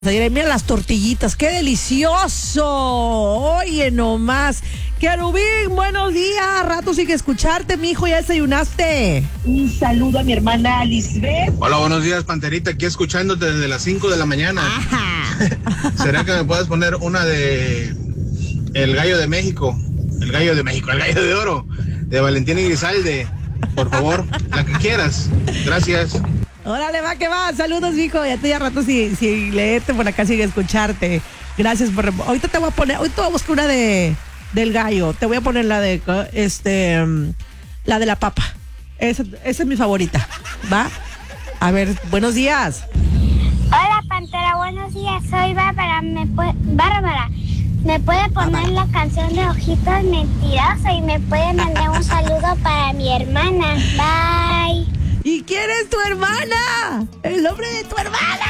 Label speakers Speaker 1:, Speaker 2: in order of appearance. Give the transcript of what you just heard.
Speaker 1: Ayer, mira las tortillitas, qué delicioso. Oye, nomás. Querubín, buenos días. Rato sin escucharte, mijo, ¿ya desayunaste?
Speaker 2: Un saludo a mi hermana Lisbeth.
Speaker 3: Hola, buenos días, Panterita, aquí escuchándote desde las 5 de la mañana. ¿Será que me puedes poner una de El Gallo de México? El Gallo de México, el Gallo de Oro, de Valentín Elizalde. Por favor, la que quieras. Gracias.
Speaker 1: Órale, va que va. Saludos, hijo. Ya tenía rato sin leerte por acá, sin escucharte. Gracias por... Ahorita te voy a poner... Ahorita voy a buscar una del gallo. Te voy a poner la de... la de la papa. Esa es mi favorita. ¿Va? A ver, buenos días.
Speaker 4: Hola, Pantera. Buenos días. Soy Bárbara. Bárbara. ¿Me puede poner la canción de Ojitos Mentirosos? Y me puede mandar un saludo para mi hermana. Bye.
Speaker 1: ¿Y quién es tu hermana? El nombre de tu hermana.